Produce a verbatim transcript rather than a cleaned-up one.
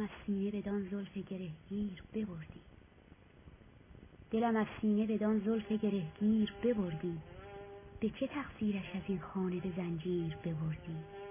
از سینه بدان زلف گرهگیر ببردی، دلم از سینه بدان زلف گرهگیر ببردی، به چه تقصیرش از این خانه به زنجیر ببردی؟